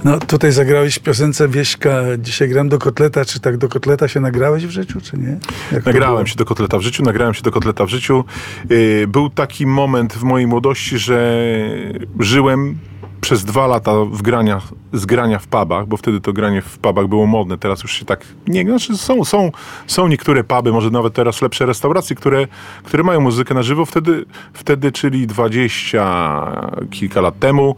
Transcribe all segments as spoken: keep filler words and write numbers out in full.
No tutaj zagrałeś w piosence Wieśka, dzisiaj gram do kotleta. Czy tak do kotleta się nagrałeś w życiu, czy nie? Jak nagrałem się do kotleta w życiu, nagrałem się do kotleta w życiu. Yy, był taki moment w mojej młodości, że żyłem przez dwa lata w graniach, z grania w pubach, bo wtedy to granie w pubach było modne. Teraz już się tak nie... Znaczy są, są, są niektóre puby, może nawet teraz lepsze restauracje, które, które mają muzykę na żywo. Wtedy, wtedy czyli dwadzieścia kilka lat temu,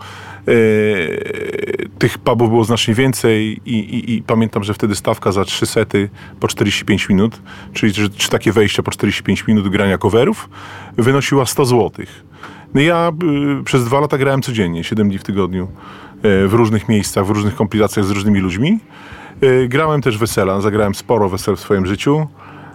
Yy, tych pubów było znacznie więcej i, i, i pamiętam, że wtedy stawka za trzy sety po czterdzieści pięć minut, czyli że, czy takie wejścia po czterdzieści pięć minut grania coverów, wynosiła sto złotych. No ja y, przez dwa lata grałem codziennie, siedem dni w tygodniu, y, w różnych miejscach, w różnych kompilacjach z różnymi ludźmi. Y, grałem też wesela, zagrałem sporo wesel w swoim życiu.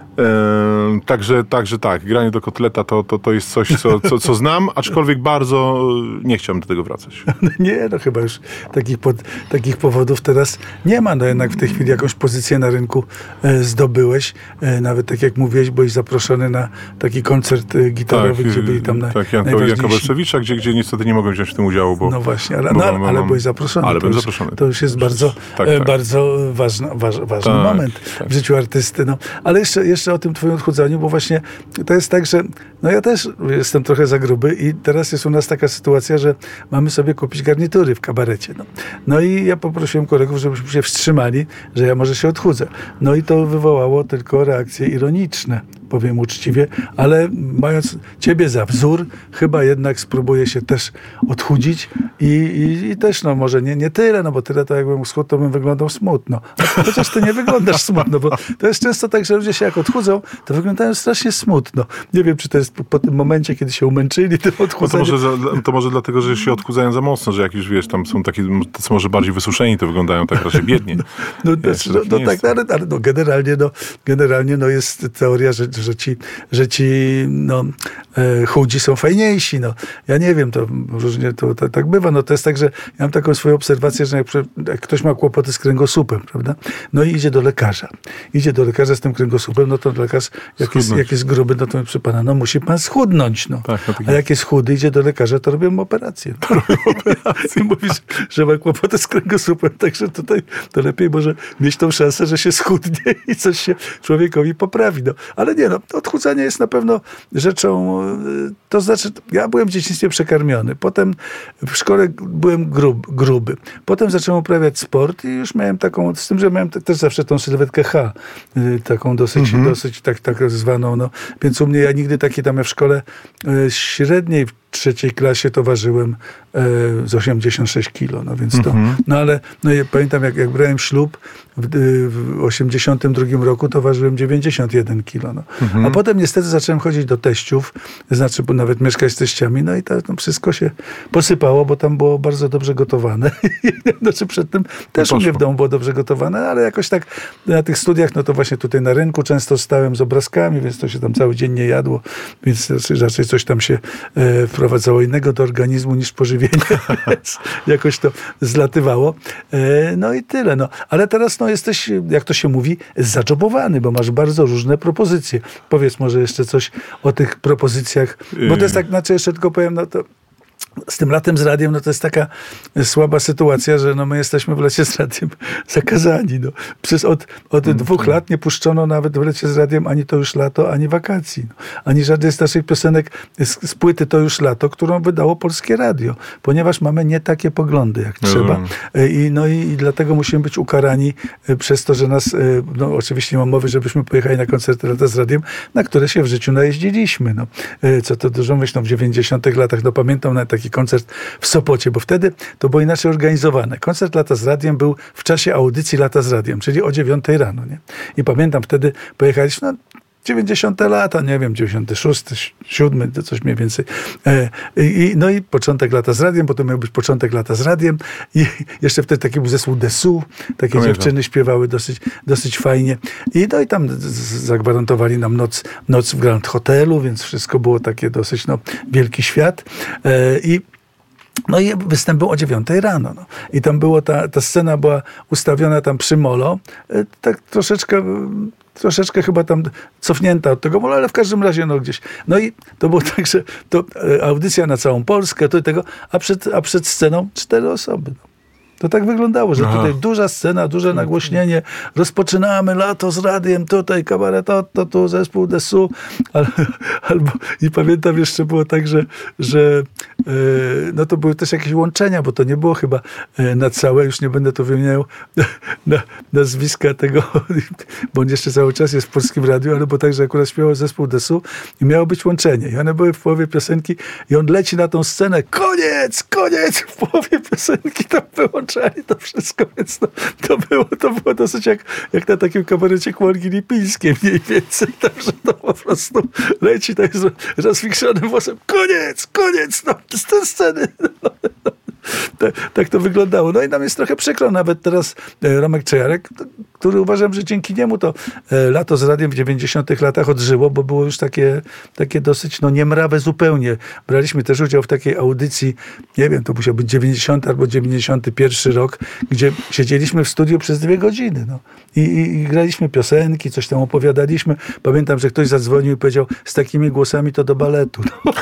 Yy, także, także tak, granie do kotleta to, to, to jest coś, co, co, co znam, aczkolwiek bardzo nie chciałbym do tego wracać. Nie, no chyba już takich, pod, takich powodów teraz nie ma. No jednak w tej chwili jakąś pozycję na rynku e, zdobyłeś. E, nawet tak jak mówiłeś, byłeś zaproszony na taki koncert e, gitarowy, tak, gdzie byli tam na, tak, Janko, Janka Walsewicza, gdzie, gdzie niestety nie mogłem wziąć w tym udziału. Bo, no właśnie, ale, bo no, mam, ale mam, byłeś zaproszony. Ale to byłem już, zaproszony. To już jest bardzo, tak, e, tak. bardzo ważna, waż, ważny tak, moment tak. w życiu artysty. No. Ale jeszcze, jeszcze o tym twoim odchudzaniu, bo właśnie to jest tak, że no ja też jestem trochę za gruby i teraz jest u nas taka sytuacja, że mamy sobie kupić garnitury w kabarecie. No, no i ja poprosiłem kolegów, żebyśmy się wstrzymali, że ja może się odchudzę. No i to wywołało tylko reakcje ironiczne, powiem uczciwie, ale mając ciebie za wzór, chyba jednak spróbuję się też odchudzić i, i, i też, no może nie, nie tyle, no bo tyle to jakbym schudł, to bym wyglądał smutno. A chociaż ty nie wyglądasz smutno, bo to jest często tak, że ludzie się jak odchudzą, to wyglądają strasznie smutno. Nie wiem, czy to jest po, po tym momencie, kiedy się umęczyli, tym odchudzaniem. No to, może za, to może dlatego, że się odchudzają za mocno, że jak już wiesz, tam są takie, tacy może bardziej wysuszeni, to wyglądają tak raczej biednie. No, no, no, no tak, ale, ale no, generalnie, no, generalnie no jest teoria, że, że ci, że ci no, e, chudzi są fajniejsi. No. Ja nie wiem, to różnie to, to tak bywa. No to jest tak, że ja mam taką swoją obserwację, że jak, jak ktoś ma kłopoty z kręgosłupem, prawda? No i idzie do lekarza. Idzie do lekarza z tym kręgosłupem, no to lekarz, jak jest, jak jest gruby, no to mówi, pana, no musi pan schudnąć. No. Tak, no a jak jest chudy, idzie do lekarza, to robią operację. To robią operację. Mówisz, że ma kłopoty z kręgosłupem, także tutaj to lepiej może mieć tą szansę, że się schudnie i coś się człowiekowi poprawi. No. Ale nie, no, odchudzanie jest na pewno rzeczą, to znaczy, ja byłem w dzieciństwie przekarmiony, potem w szkole byłem grub, gruby, potem zacząłem uprawiać sport i już miałem taką, z tym, że miałem też zawsze tą sylwetkę H, taką dosyć, mm-hmm. dosyć tak, tak zwaną, no, więc u mnie, ja nigdy takie tam ja w szkole średniej, w trzeciej klasie to ważyłem e, z osiemdziesiąt sześć kilo, no więc to, mm-hmm. no ale no, ja pamiętam, jak, jak brałem ślub w, w osiemdziesiątym drugim roku, to ważyłem dziewięćdziesiąt jeden kilo, no. Mm-hmm. A potem niestety zacząłem chodzić do teściów, znaczy bo nawet mieszkać z teściami, no i to, to wszystko się posypało, bo tam było bardzo dobrze gotowane. Znaczy przedtem też u mnie w domu było dobrze gotowane, ale jakoś tak na tych studiach, no to właśnie tutaj na rynku często stałem z obrazkami, więc to się tam cały dzień nie jadło, więc raczej, raczej coś tam się e, wprowadzało innego do organizmu niż pożywienie, więc jakoś to zlatywało. E, no i tyle. No. Ale teraz no, jesteś, jak to się mówi, zaczopowany, bo masz bardzo różne propozycje. Powiedz może jeszcze coś o tych propozycjach, bo to jest tak, znaczy jeszcze tylko powiem, no to z tym latem z radiem, no to jest taka słaba sytuacja, że no my jesteśmy w lecie z radiem zakazani. No. Przez od, od mm, dwóch lat nie puszczono nawet w lecie z radiem ani to już lato, ani wakacji. No. Ani żadnej z naszych piosenek z, z płyty to już lato, którą wydało Polskie Radio. Ponieważ mamy nie takie poglądy, jak trzeba. Mm. I, no i, i dlatego musimy być ukarani przez to, że nas, no oczywiście nie mam mowy, żebyśmy pojechali na koncerty lata z radiem, na które się w życiu najeździliśmy. No. Co to dużo myślą w dziewięćdziesiątych latach. No pamiętam na taki koncert w Sopocie, bo wtedy to było inaczej organizowane. Koncert Lata z Radiem był w czasie audycji Lata z Radiem, czyli o dziewiątej rano. Nie? I pamiętam, wtedy pojechaliśmy, no dziewięćdziesiąte lata, nie wiem, dziewięćdziesiąty szósty, siódmy, to coś mniej więcej. E, i, no i początek Lata z Radiem, potem miał być początek Lata z Radiem i jeszcze wtedy taki był zespół Dessous, takie Pamiętam. dziewczyny śpiewały dosyć, dosyć fajnie. I no i tam zagwarantowali nam noc, noc w Grand Hotelu, więc wszystko było takie dosyć, no, wielki świat. E, I No i występ był o dziewiątej rano. No. I tam było, ta, ta scena była ustawiona tam przy molo, e, tak troszeczkę... troszeczkę chyba tam cofnięta od tego, ale w każdym razie no gdzieś. No i to było tak, że to audycja na całą Polskę, to i tego, a przed, a przed sceną cztery osoby. No. To tak wyglądało, że Aha. tutaj duża scena, duże nagłośnienie, rozpoczynamy lato z radiem, tutaj kabaret, to, to tu zespół Dessous. Al, albo, I pamiętam jeszcze było tak, że, że e, no to były też jakieś łączenia, bo to nie było chyba e, na całe, już nie będę tu wymieniał na, nazwiska tego, bo on jeszcze cały czas jest w Polskim Radiu, ale bo także akurat śpiewał zespół Dessous i miało być łączenie. I one były w połowie piosenki i on leci na tą scenę, koniec, koniec, w połowie piosenki tam wyłączali to wszystko, więc to, to, było, to było dosyć jak, jak na takim kabarecie Kłorgi Lipińskie mniej więcej, także to po prostu leci tak z rozwichrzonym włosem, koniec, koniec, no, z tej sceny. No, no. Tak, tak to wyglądało. No i nam jest trochę przykro, nawet teraz e, Romek Czajarek, który uważam, że dzięki niemu to e, lato z radiem w dziewięćdziesiątych latach odżyło, bo było już takie, takie dosyć no, niemrawe zupełnie. Braliśmy też udział w takiej audycji, nie wiem, to musiał być dziewięćdziesiąty albo dziewięćdziesiąty pierwszy rok, gdzie siedzieliśmy w studiu przez dwie godziny. No. I, i, I graliśmy piosenki, coś tam opowiadaliśmy. Pamiętam, że ktoś zadzwonił i powiedział, z takimi głosami to do baletu. No.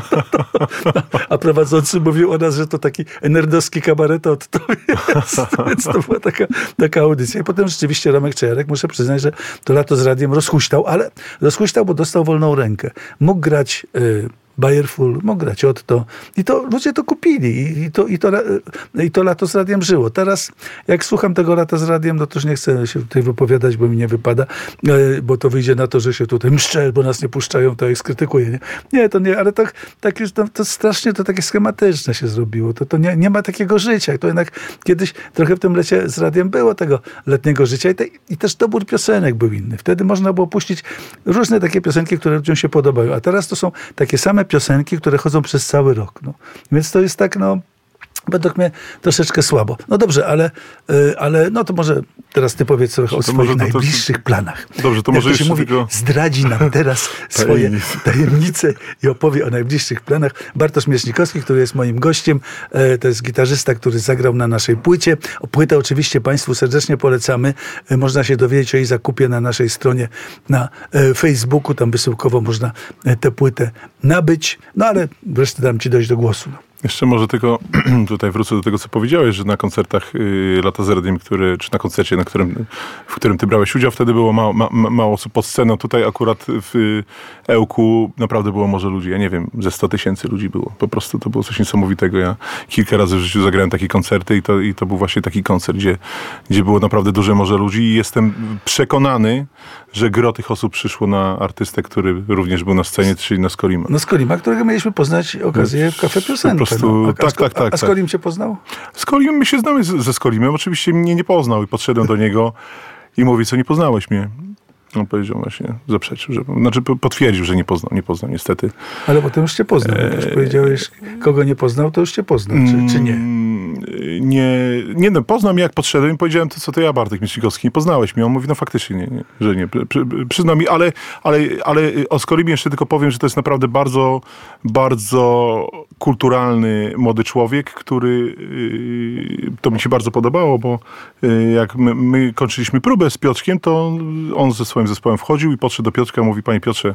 A prowadzący mówił o nas, że to taki nerdowski kabaretot. To jest, więc to była taka, taka audycja. I potem rzeczywiście Romek Czajarek, muszę przyznać, że to lato z radiem rozhuśtał, ale rozhuśtał, bo dostał wolną rękę. Mógł grać y, Bayerful, mógł grać Otto. I to ludzie to kupili. I, i, to, i, to, I to lato z radiem żyło. Teraz, jak słucham tego lata z radiem, no to już nie chcę się tutaj wypowiadać, bo mi nie wypada, bo to wyjdzie na to, że się tutaj mszczę, bo nas nie puszczają, to ich skrytykuję. Nie, nie to nie, ale tak, tak już to, to strasznie to takie schematyczne się zrobiło. To, to nie, nie ma takiego życia. To jednak kiedyś trochę w tym lecie z radiem było tego letniego życia i, te, i też dobór piosenek był inny. Wtedy można było puścić różne takie piosenki, które ludziom się podobają. A teraz to są takie same piosenki, które chodzą przez cały rok. No. Więc to jest tak, no, według mnie troszeczkę słabo. No dobrze, ale, yy, ale no to może teraz ty powiedz trochę o swoich to, najbliższych to, to, planach. Dobrze, to Jak może to się mówi, tylko... zdradzi nam teraz swoje tajemnice i opowie o najbliższych planach. Bartosz Miesznikowski, który jest moim gościem, yy, to jest gitarzysta, który zagrał na naszej płycie. O płytę oczywiście Państwu serdecznie polecamy. Yy, można się dowiedzieć o jej zakupie na naszej stronie na yy, Facebooku. Tam wysyłkowo można yy, tę płytę nabyć. No ale wreszcie dam ci dojść do głosu. No. Jeszcze może tylko tutaj wrócę do tego, co powiedziałeś, że na koncertach y, Lata z radiem, który, czy na koncercie, na którym, w którym ty brałeś udział, wtedy było mało, ma, mało osób pod sceną. Tutaj akurat w Ełku naprawdę było może ludzi, ja nie wiem, ze sto tysięcy ludzi było. Po prostu to było coś niesamowitego. Ja kilka razy w życiu zagrałem takie koncerty i to, i to był właśnie taki koncert, gdzie, gdzie było naprawdę duże morze ludzi i jestem przekonany, że gro tych osób przyszło na artystę, który również był na scenie, czyli na Skolima. No Skolima, którego mieliśmy poznać okazję w Cafe Piosenka. Po prostu, no. a, tak, tak, tak. A Skolim cię poznał? Skolim, my się znamy z, ze Skolimem. Oczywiście mnie nie poznał i podszedłem do niego i mówi, co nie poznałeś mnie? On powiedział właśnie, zaprzeczył, że, znaczy potwierdził, że nie poznał, nie poznał niestety. Ale potem już cię poznał. Jak już powiedziałeś, kogo nie poznał, to już cię poznał, czy, czy nie? Nie, nie no, poznał mnie jak podszedłem i powiedziałem, to co to ja, Bartek Miesznikowski, nie poznałeś mnie. On mówi, no faktycznie, nie, nie, że nie. Przy, przyznał mi, ale, ale, ale o Skolimie jeszcze tylko powiem, że to jest naprawdę bardzo, bardzo kulturalny, młody człowiek, który, to mi się bardzo podobało, bo jak my, my kończyliśmy próbę z Piotrkiem, to on ze swoim zespołem wchodził i podszedł do Piotrka i mówi, panie Piotrze,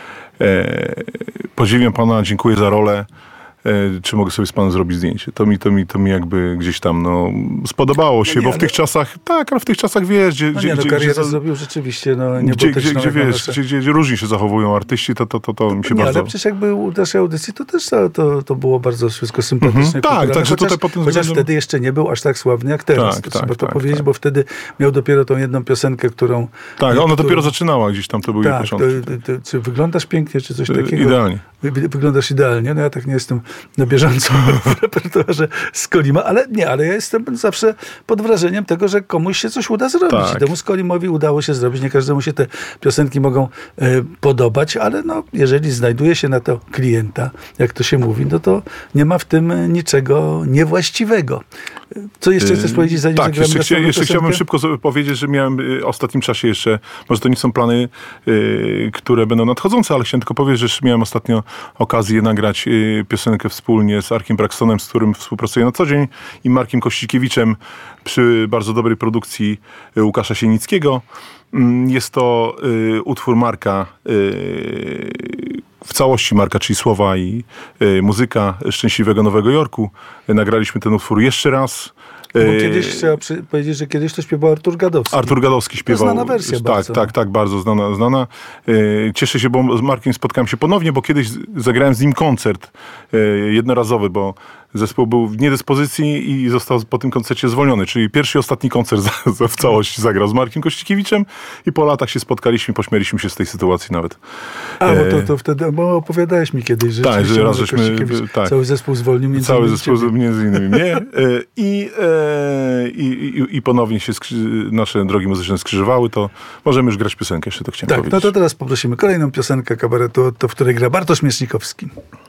e, podziwiam pana, dziękuję za rolę. E, czy mogę sobie z panem zrobić zdjęcie? To mi, to mi, to mi jakby gdzieś tam no, spodobało się, no nie, bo w ale... tych czasach, tak, ale w tych czasach wiesz, gdzie... No gdzie, nie, no gdzie karierę gdzie, zrobił rzeczywiście, no nie gdzie, gdzie, gdzie wiesz, gdzie, gdzie, gdzie różnie się zachowują artyści, to, to, to, to mi się nie, bardzo... ale przecież jakby u naszej audycji, to też to, to było bardzo wszystko sympatyczne. Mm-hmm, tak, także chociaż, tutaj po tym chociaż względem... wtedy jeszcze nie był aż tak sławny jak teraz, Tak, to tak, trzeba tak, to powiedzieć, tak. bo wtedy miał dopiero tą jedną piosenkę, którą... Tak, ona którą... dopiero zaczynała gdzieś tam, to był jej tak, początek. To, to, czy wyglądasz pięknie, czy coś takiego? Idealnie. Wy, wyglądasz idealnie, no ja tak nie jestem na bieżąco w repertuarze Skolima, ale nie, ale ja jestem zawsze pod wrażeniem tego, że komuś się coś uda zrobić. Tak. I temu Skolimowi udało się zrobić, nie każdemu się te piosenki mogą e, podobać, ale no, jeżeli znajduje się na to klienta, jak to się mówi, no to nie ma w tym niczego niewłaściwego. Co jeszcze chcesz powiedzieć, zanim tak, zagramy jeszcze, chcia, jeszcze piosenkę? chciałbym szybko powiedzieć, że miałem w ostatnim czasie jeszcze, może to nie są plany, y, które będą nadchodzące, ale chciałem tylko powiedzieć, że jeszcze miałem ostatnio okazję nagrać y, piosenkę wspólnie z Arkiem Braxtonem, z którym współpracuję na co dzień, i Markiem Kościkiewiczem przy bardzo dobrej produkcji Łukasza Sienickiego. Jest to y, utwór Marka, y, w całości marka, czyli słowa i y, muzyka Szczęśliwego Nowego Jorku. Y, nagraliśmy ten utwór jeszcze raz. Bo kiedyś trzeba przy, powiedzieć, że kiedyś to śpiewał Artur Gadowski. Artur Gadowski śpiewał. To znana wersja tak, bardzo. Tak, tak, bardzo znana. znana. Yy, cieszę się, bo z Markiem spotkałem się ponownie, bo kiedyś zagrałem z nim koncert yy, jednorazowy, bo zespół był w niedyspozycji i został po tym koncercie zwolniony. Czyli pierwszy i ostatni koncert za, za w całości zagrał z Markiem Kościkiewiczem i po latach się spotkaliśmy, pośmialiśmy się z tej sytuacji nawet. A, bo to, to wtedy, bo opowiadałeś mi kiedyś, że, tak, że raz żeśmy, tak, cały zespół zwolnił między Cały innymi zespół ciebie. między innymi mnie. I, i, i, i ponownie się skrzy- nasze drogi muzyczne skrzyżowały, to możemy już grać piosenkę, jeszcze to chciałem Tak, powiedzieć. no to teraz poprosimy kolejną piosenkę kabaretu, to w której gra Bartosz Miesznikowski.